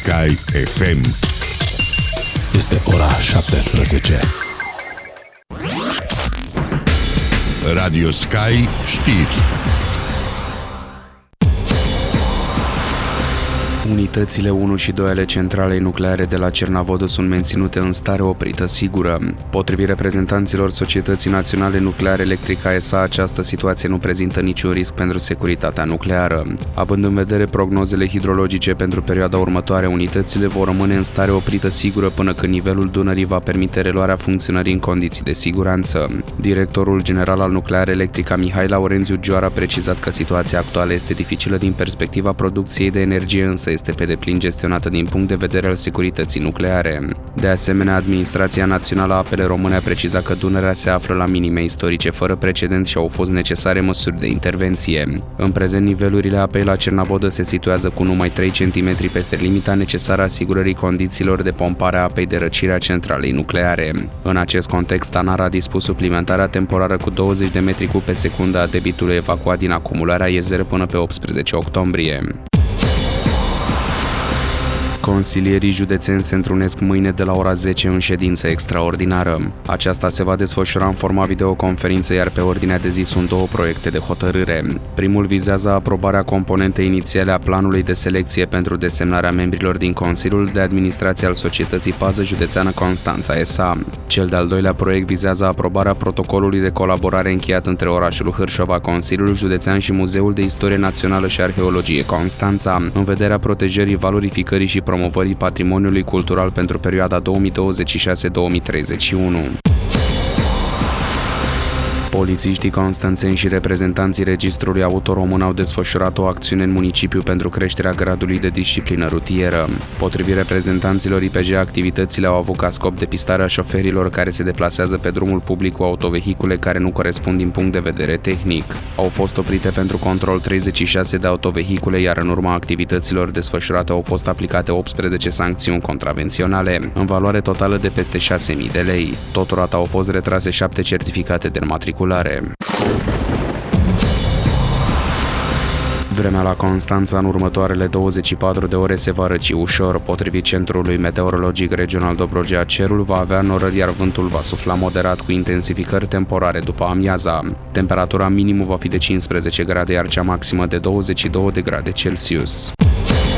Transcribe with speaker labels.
Speaker 1: Sky FM.
Speaker 2: Este ora 17.
Speaker 1: Radio Sky știri.
Speaker 3: Unitățile 1 și 2 ale centralei nucleare de la Cernavodă sunt menținute în stare oprită sigură. Potrivit reprezentanților Societății Naționale Nucleare Electrica SA, această situație nu prezintă niciun risc pentru securitatea nucleară. Având în vedere prognozele hidrologice pentru perioada următoare, unitățile vor rămâne în stare oprită sigură până când nivelul Dunării va permite reluarea funcționării în condiții de siguranță. Directorul general al Nuclear Electrica, Mihai Laurențiu Gioar, a precizat că situația actuală este dificilă din perspectiva producției de energie, însă este pe deplin gestionată din punct de vedere al securității nucleare. De asemenea, Administrația Națională a Apele Române a precizat că Dunărea se află la minime istorice fără precedent și au fost necesare măsuri de intervenție. În prezent, nivelurile apei la Cernavodă se situează cu numai 3 cm peste limita necesară asigurării condițiilor de pompare a apei de răcire a centralei nucleare. În acest context, ANAR a dispus suplimentarea temporară cu 20 de metri cub pe secundă a debitului evacuat din acumularea IEZR până pe 18 octombrie. Consilierii județeni se întrunesc mâine de la ora 10 în ședință extraordinară. Aceasta se va desfășura în forma videoconferință, iar pe ordinea de zi sunt două proiecte de hotărâre. Primul vizează aprobarea componentei inițiale a planului de selecție pentru desemnarea membrilor din Consiliul de Administrație al Societății Pază Județeană Constanța SA. Cel de-al doilea proiect vizează aprobarea protocolului de colaborare încheiat între orașul Hârșova, Consiliul Județean și Muzeul de Istorie Națională și Arheologie Constanța, în vederea protejării, valorificării și promovării patrimoniului cultural pentru perioada 2026-2031. Polițiștii constanțeni și reprezentanții Registrului Auto Român au desfășurat o acțiune în municipiu pentru creșterea gradului de disciplină rutieră. Potrivit reprezentanților IPJ, activitățile au avut ca scop depistarea șoferilor care se deplasează pe drumul public cu autovehicule care nu corespund din punct de vedere tehnic. Au fost oprite pentru control 36 de autovehicule, iar în urma activităților desfășurate au fost aplicate 18 sancțiuni contravenționale, în valoare totală de peste 6.000 de lei. Totodată au fost retrase 7 certificate de înmatriculare. Vremea la Constanța în următoarele 24 de ore se va răci ușor. Potrivit Centrului Meteorologic Regional Dobrogea, cerul va avea norări, iar vântul va sufla moderat cu intensificări temporare după amiaza. Temperatura minimă va fi de 15 grade, iar cea maximă de 22 de grade Celsius.